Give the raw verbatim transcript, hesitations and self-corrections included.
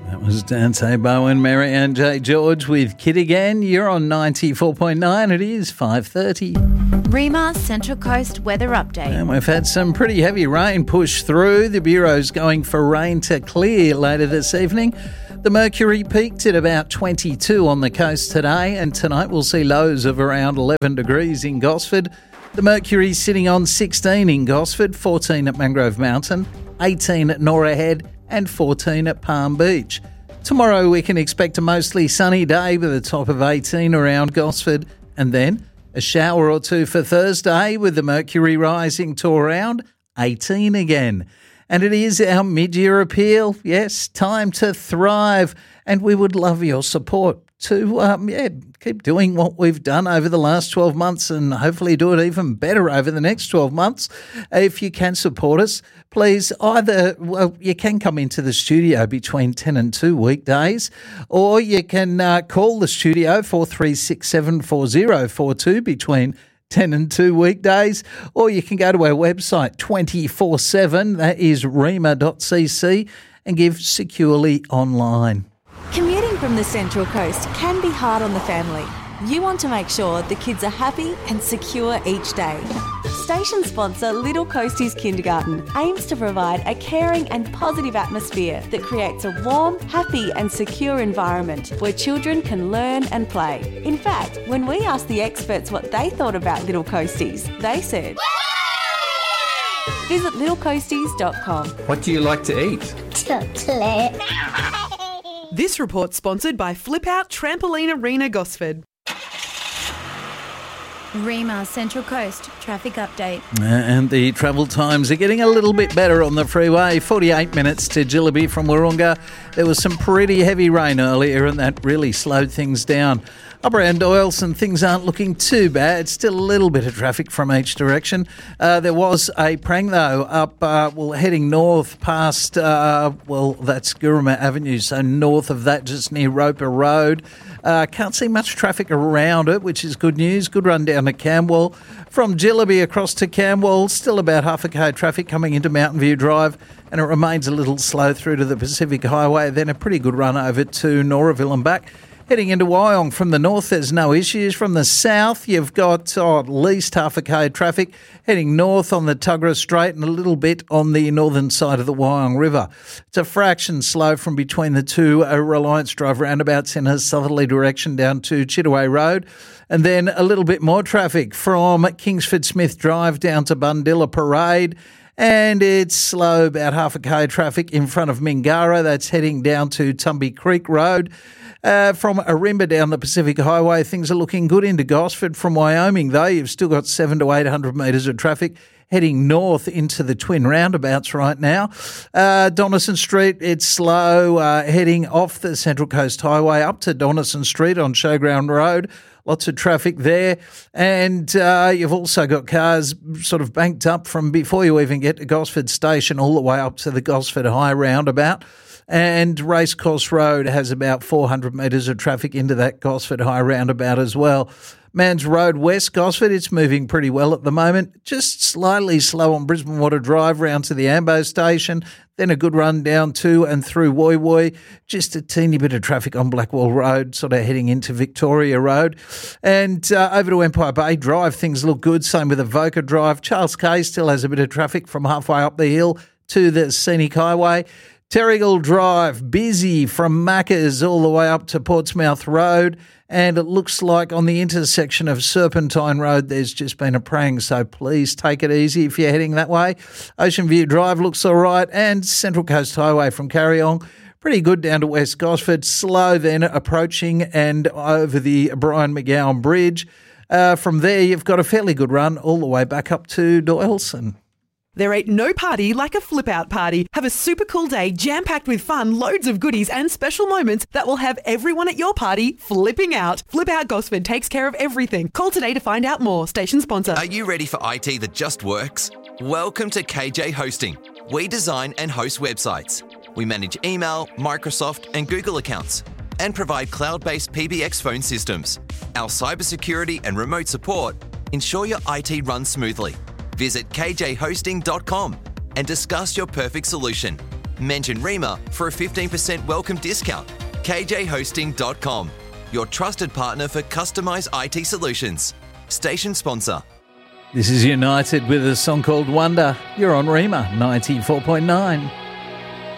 That was Dante Bowen, Marianne J. George with Kid Again. You're on ninety-four point nine. It is five thirty. REMA Central Coast weather update. And we've had some pretty heavy rain push through. The Bureau's going for rain to clear later this evening. The mercury peaked at about twenty-two on the coast today, and tonight we'll see lows of around eleven degrees in Gosford. The mercury's sitting on sixteen in Gosford, fourteen at Mangrove Mountain, eighteen at Norah Head, and fourteen at Palm Beach. Tomorrow we can expect a mostly sunny day with a top of eighteen around Gosford, and then a shower or two for Thursday with the mercury rising to around eighteen again. And it is our mid-year appeal. Yes, time to thrive, and we would love your support to um, yeah, keep doing what we've done over the last twelve months and hopefully do it even better over the next twelve months. If you can support us, please either, well, you can come into the studio between ten and two weekdays, or you can uh, call the studio four three six seven four zero four two between ten and two weekdays, or you can go to our website twenty-four seven, that is rema dot c c, and give securely online. Commuting from the Central Coast can be hard on the family. You want to make sure the kids are happy and secure each day. Station sponsor Little Coasties Kindergarten aims to provide a caring and positive atmosphere that creates a warm, happy and secure environment where children can learn and play. In fact, when we asked the experts what they thought about Little Coasties, they said, visit little coasties dot com. What do you like to eat? Chocolate. This report's sponsored by Flip Out Trampoline Arena Gosford. REMA Central Coast traffic update. And the travel times are getting a little bit better on the freeway. forty-eight minutes to Jillaby from Wahroonga. There was some pretty heavy rain earlier and that really slowed things down. Up around Doyleson, things aren't looking too bad. Still a little bit of traffic from each direction. Uh, there was a prang, though, up, uh, well, heading north past, uh, well, that's Guruma Avenue, so north of that, just near Roper Road. Uh, can't see much traffic around it, which is good news. Good run down to Camwell. From Jillaby across to Camwell, still about half a k traffic coming into Mountain View Drive, and it remains a little slow through to the Pacific Highway. Then a pretty good run over to Noraville and back. Heading into Wyong from the north, there's no issues. From the south, you've got oh, at least half a k traffic heading north on the Tuggerah Strait and a little bit on the northern side of the Wyong River. It's a fraction slow from between the two uh, Reliance Drive roundabouts in a southerly direction down to Chittaway Road. And then a little bit more traffic from Kingsford Smith Drive down to Bundilla Parade. And it's slow, about half a k traffic in front of Mingara. That's heading down to Tumby Creek Road. Uh, from Arimba down the Pacific Highway, things are looking good into Gosford. From Wyoming, though, you've still got seven to eight hundred metres of traffic heading north into the twin roundabouts right now. Uh, Donaldson Street, it's slow, uh, heading off the Central Coast Highway up to Donaldson Street on Showground Road. Lots of traffic there. And uh, you've also got cars sort of banked up from before you even get to Gosford Station all the way up to the Gosford High roundabout. And Racecourse Road has about four hundred metres of traffic into that Gosford High roundabout as well. Mans Road, West Gosford, it's moving pretty well at the moment. Just slightly slow on Brisbane Water Drive round to the Ambo Station. Then a good run down to and through Woy Woy. Just a teeny bit of traffic on Blackwall Road, sort of heading into Victoria Road. And uh, over to Empire Bay Drive, things look good. Same with Avoca Drive. Charles Quay still has a bit of traffic from halfway up the hill to the Scenic Highway. Terrigal Drive, busy from Macca's all the way up to Portsmouth Road, and it looks like on the intersection of Serpentine Road there's just been a prang, so please take it easy if you're heading that way. Ocean View Drive looks all right, and Central Coast Highway from Carryong, pretty good down to West Gosford, slow then approaching and over the Brian McGowan Bridge. Uh, from there you've got a fairly good run all the way back up to Doyleson. There ain't no party like a Flip Out party. Have a super cool day jam-packed with fun, loads of goodies and special moments that will have everyone at your party flipping out. Flip Out Gosford takes care of everything. Call today to find out more. Station sponsor. Are you ready for I T that just works? Welcome to K J Hosting. We design and host websites. We manage email, Microsoft and Google accounts and provide cloud-based P B X phone systems. Our cybersecurity and remote support ensure your I T runs smoothly. Visit k j hosting dot com and discuss your perfect solution. Mention REMA for a fifteen percent welcome discount. k j hosting dot com, your trusted partner for customised I T solutions. Station sponsor. This is United with a song called Wonder. You're on REMA ninety-four point nine.